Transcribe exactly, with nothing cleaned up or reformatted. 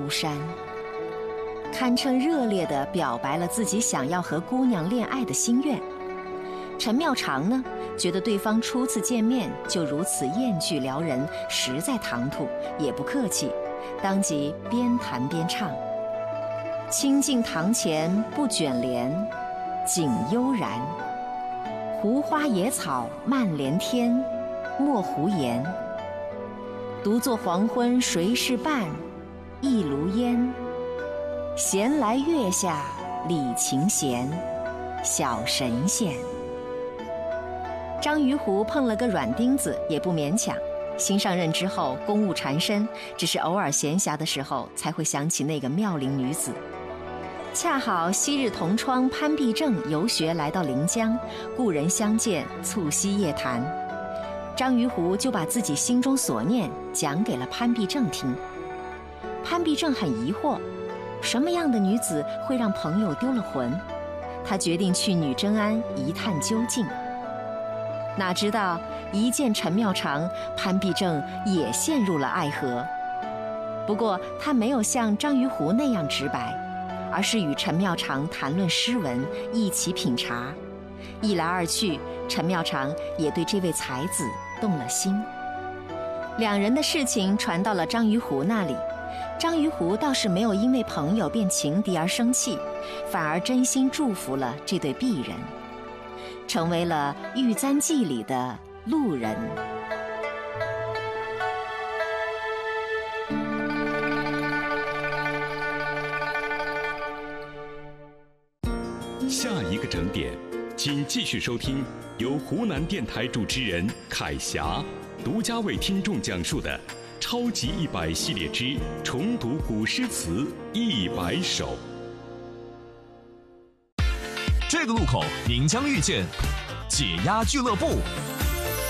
巫山，堪称热烈地表白了自己想要和姑娘恋爱的心愿。陈妙常呢，觉得对方初次见面就如此艳句撩人，实在唐突，也不客气，当即边弹边唱：清静堂前不卷帘，景悠然。胡花野草漫连天，莫胡言。独坐黄昏谁是伴，一炉烟。闲来月下李琴弦，小神仙。张于湖碰了个软钉子，也不勉强。新上任之后，公务缠身，只是偶尔闲暇的时候才会想起那个妙龄女子。恰好昔日同窗潘必正游学来到临江，故人相见，促膝夜谈。张于湖就把自己心中所念讲给了潘必正听。潘必正很疑惑，什么样的女子会让朋友丢了魂？他决定去女真庵一探究竟。哪知道一见陈妙常，潘必正也陷入了爱河。不过他没有像张于湖那样直白，而是与陈妙常谈论诗文，一起品茶。一来二去，陈妙常也对这位才子动了心。两人的事情传到了张于湖那里，张于湖倒是没有因为朋友变情敌而生气，反而真心祝福了这对璧人，成为了《玉簪记》里的路人。 下一个整点，请继续收听由湖南电台主持人凯霞独家为听众讲述的《超级一百系列之重读古诗词一百首》。 这个路口您将遇见解压俱乐部。